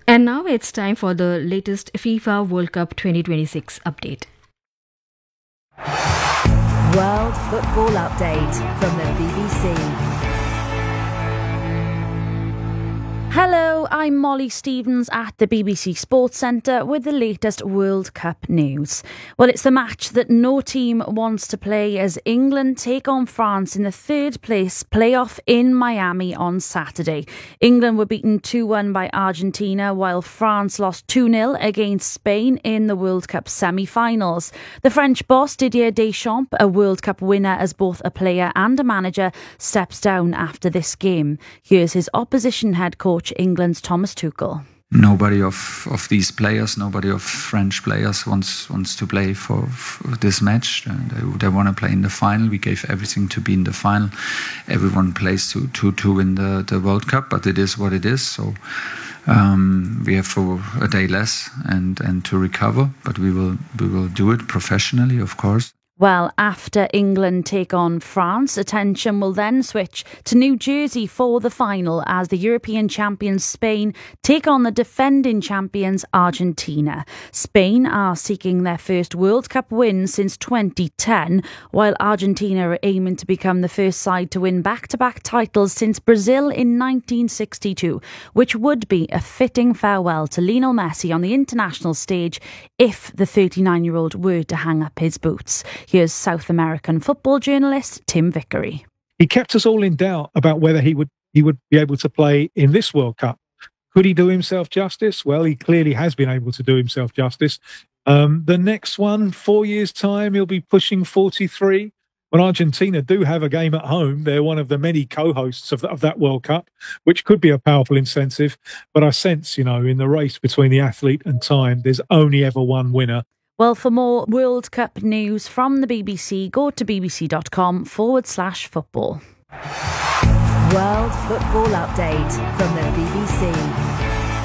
And now it's time for the latest FIFA World Cup 2026 update. World Football Update from the BBC. Hello, I'm Molly Stevens at the BBC Sports Centre with the latest World Cup news. Well, it's the match that no team wants to play as England take on France in the third place playoff in Miami on Saturday. England were beaten 2-1 by Argentina, while France lost 2-0 against Spain in the World Cup semi-finals. The French boss Didier Deschamps, a World Cup winner as both a player and a manager, steps down after this game. Here's his opposition head coach, England's Thomas Tuchel. Nobody of these players, nobody of French players wants to play for this match. They want to play in the final. We gave everything to be in the final. Everyone plays to win the World Cup, but it is what it is. So we have for a day less and to recover, but we will do it professionally, of course. Well, after England take on France, attention will then switch to New Jersey for the final as the European champions Spain take on the defending champions Argentina. Spain are seeking their first World Cup win since 2010, while Argentina are aiming to become the first side to win back-to-back titles since Brazil in 1962, which would be a fitting farewell to Lionel Messi on the international stage if the 39-year-old were to hang up his boots. Here's South American football journalist Tim Vickery. He kept us all in doubt about whether he would be able to play in this World Cup. Could he do himself justice? Well, he clearly has been able to do himself justice. The next one, 4 years' time, he'll be pushing 43. When Argentina do have a game at home, they're one of the many co-hosts of that World Cup, which could be a powerful incentive. But I sense, in the race between the athlete and time, there's only ever one winner. Well, for more World Cup news from the BBC, go to bbc.com/football. World Football Update from the BBC.